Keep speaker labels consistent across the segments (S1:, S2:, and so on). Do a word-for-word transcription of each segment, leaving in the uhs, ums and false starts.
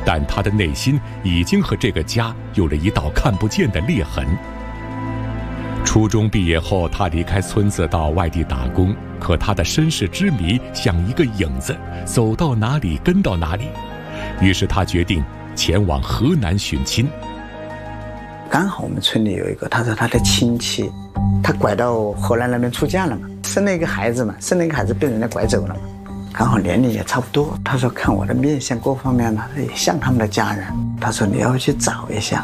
S1: 但他的内心已经和这个家有了一道看不见的裂痕。初中毕业后，他离开村子到外地打工，可他的身世之谜像一个影子，走到哪里跟到哪里。于是他决定前往河南寻亲。
S2: 刚好我们村里有一个，他说他的亲戚，他拐到河南那边出嫁了嘛，生了一个孩子嘛，生了一个孩子被人家拐走了嘛，刚好年龄也差不多。他说看我的面相各方面呢，也像他们的家人。他说你要去找一下。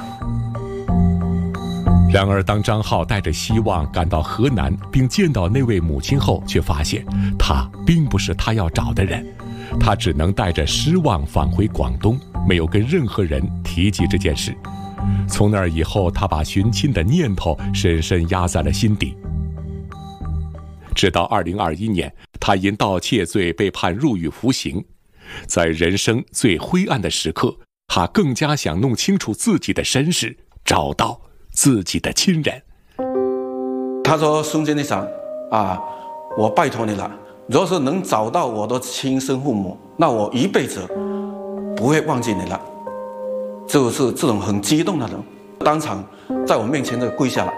S1: 然而当张浩带着希望赶到河南，并见到那位母亲后，却发现他并不是他要找的人。他只能带着失望返回广东，没有跟任何人提及这件事。从那以后，他把寻亲的念头深深压在了心底。直到二零二一年，他因盗窃罪被判入狱服刑。在人生最灰暗的时刻，他更加想弄清楚自己的身世，找到自己的亲人。
S3: 他说：“孙经理长啊，我拜托你了，若是能找到我的亲生父母，那我一辈子不会忘记你了。”就是这种很激动的人，当场在我面前就跪下了。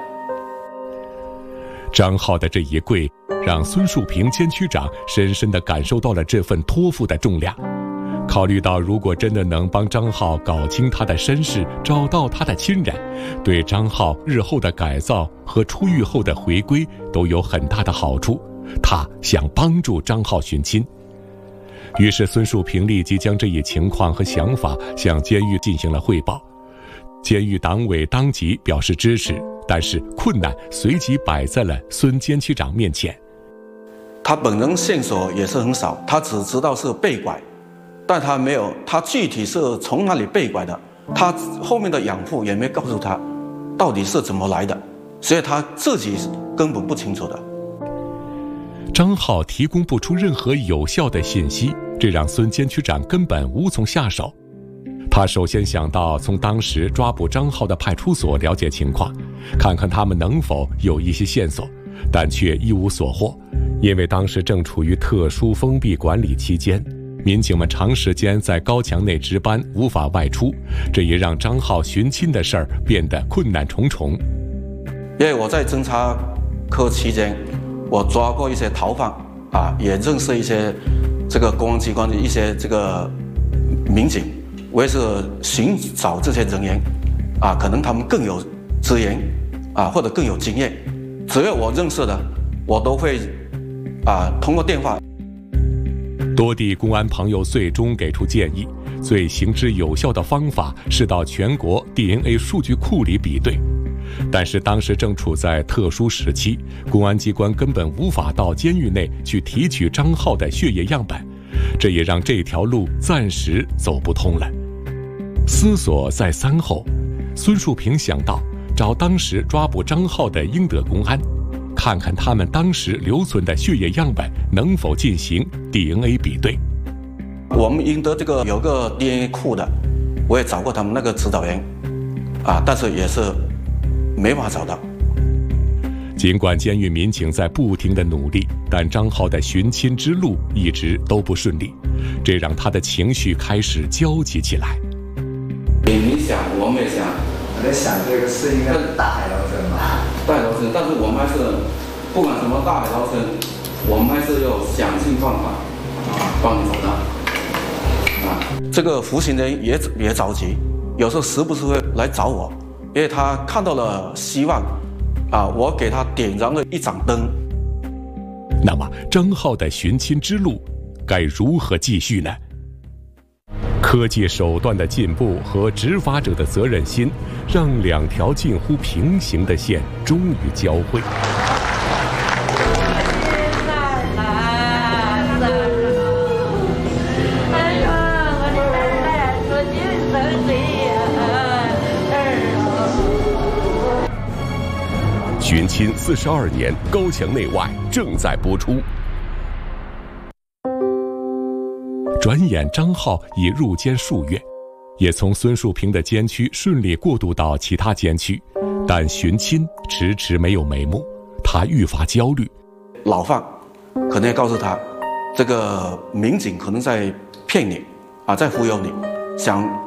S1: 张浩的这一跪，让孙树平监区长深深地感受到了这份托付的重量。考虑到如果真的能帮张浩搞清他的身世，找到他的亲人，对张浩日后的改造和出狱后的回归都有很大的好处，他想帮助张浩寻亲。于是孙树平立即将这一情况和想法向监狱进行了汇报。监狱党委当即表示支持，但是困难随即摆在了孙监区长面前。
S3: 他本人线索也是很少，他只知道是被拐，但他没有他具体是从哪里被拐的，他后面的养父也没告诉他到底是怎么来的，所以他自己根本不清楚的。
S1: 张浩提供不出任何有效的信息，这让孙监区长根本无从下手。他首先想到从当时抓捕张浩的派出所了解情况，看看他们能否有一些线索，但却一无所获。因为当时正处于特殊封闭管理期间，民警们长时间在高墙内值班，无法外出，这也让张浩寻亲的事儿变得困难重重。
S3: 因为我在侦查科期间，我抓过一些逃犯啊，也认识一些这个公安机关的一些这个民警，我也是寻找这些人员啊，可能他们更有资源啊，或者更有经验，只要我认识的，我都会啊通过电话。
S1: 多地公安朋友最终给出建议，最行之有效的方法是到全国 D N A 数据库里比对。但是当时正处在特殊时期，公安机关根本无法到监狱内去提取张浩的血液样本，这也让这条路暂时走不通了。思索再三后，孙树平想到找当时抓捕张浩的英德公安，看看他们当时留存的血液样本能否进行 D N A 比对。
S3: 我们英德这个有个 D N A 库的，我也找过他们那个指导员啊，但是也是没法找到。
S1: 尽管监狱民警在不停地努力，但张浩的寻亲之路一直都不顺利，这让他的情绪开始焦急起来。
S3: 你想，我们也想，
S2: 我在想这个是应该大海捞针吧？
S3: 大海捞针，但是我们还是不管什么大海捞针，我们还是要想尽办法啊，帮你找到。啊，这个服刑人也也着急，有时候时不时会来找我。因为他看到了希望，啊，我给他点燃了一盏灯。
S1: 那么，张浩的寻亲之路该如何继续呢？科技手段的进步和执法者的责任心，让两条近乎平行的线终于交汇。寻亲四十二年，高墙内外正在播出。转眼张浩已入监数月，也从孙树平的监区顺利过渡到其他监区，但寻亲迟迟没有眉目，他愈发焦虑。
S3: 老范可能也告诉他，这个民警可能在骗你啊，在忽悠你，想